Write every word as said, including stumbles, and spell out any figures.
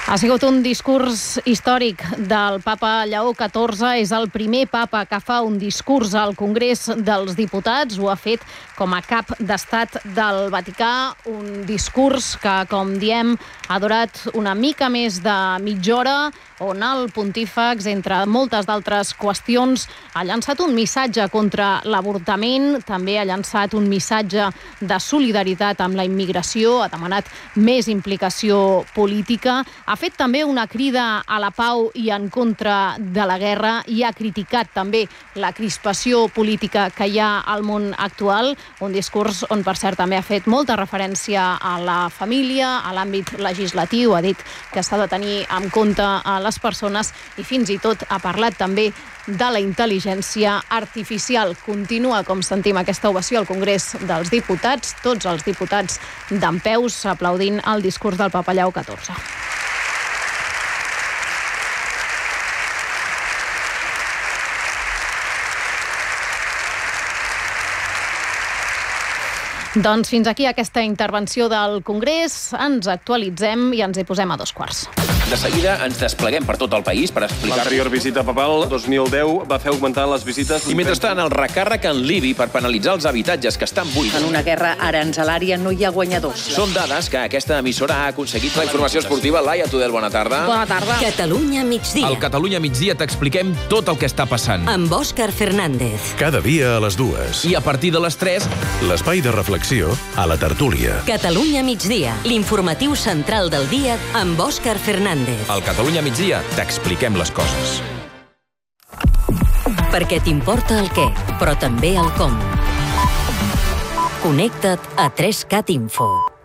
Ha sigut un discurs històric del papa Lleó catorze. És el primer papa que fa un discurs al Congrés dels Diputats. Ho ha fet com a cap d'estat del Vaticà. Un discurs que, com diem, ha durat una mica més de mitja hora, on el pontífex, entre moltes d'altres qüestions, ha llançat un missatge contra l'avortament, també ha llançat un missatge de solidaritat amb la immigració, ha demanat més implicació política, ha fet també una crida a la pau i en contra de la guerra i ha criticat també la crispació política que hi ha al món actual, un discurs on, per cert, també ha fet molta referència a la família, a l'àmbit legislatiu, ha dit que s'ha de tenir en compte a les persones i fins i tot ha parlat també de la intel·ligència artificial. Continua, com sentim, aquesta ovació al Congrés dels Diputats, tots els diputats dempeus aplaudint el discurs del papa Lleó catorze. Doncs fins aquí aquesta intervenció del Congrés. Ens actualitzem i ens hi posem a dos quarts. De seguida ens despleguem per tot el país per explicar... L'anterior visita papal, dos mil deu, va fer augmentar les visites... I mentrestant, el recàrrec en Libi per penalitzar els habitatges que estan buits. En una guerra aranzelària no hi ha guanyadors. Són dades que aquesta emissora ha aconseguit. La informació esportiva, Laia Tudel, bona tarda. Bona tarda. Catalunya migdia. Al Catalunya migdia t'expliquem tot el que està passant. Amb Òscar Fernández. Cada dia a les dues. I a partir de les tres... L'espai de reflexió a la tertúlia. Catalunya migdia, l'informatiu central del dia amb Òscar Fernández. Al Catalunya migdia t'expliquem les coses. Perquè t'importa el què, però també el com. Connecta't a tres cat Info.